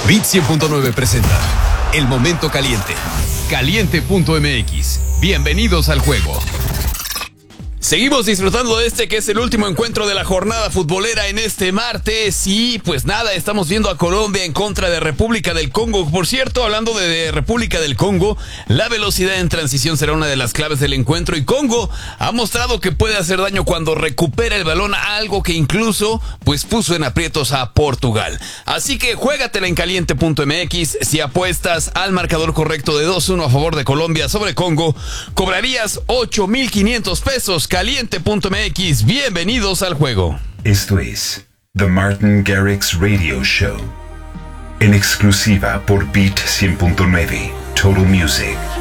Bit 100.9 presenta El Momento Caliente. Caliente.mx. Bienvenidos al juego. Seguimos disfrutando de este que es el último encuentro de la jornada futbolera en este martes y pues nada, estamos viendo a Colombia en contra de República del Congo. Por cierto, hablando de República del Congo, la velocidad en transición será una de las claves del encuentro y Congo ha mostrado que puede hacer daño cuando recupera el balón, algo que incluso pues puso en aprietos a Portugal. Así que juégatela en caliente.mx. Si apuestas al marcador correcto de 2-1 a favor de Colombia sobre Congo, cobrarías 8,500 pesos. Caliente.mx, bienvenidos al juego. Esto es The Martin Garrix Radio Show, en exclusiva por Beat 100.9 Total Music.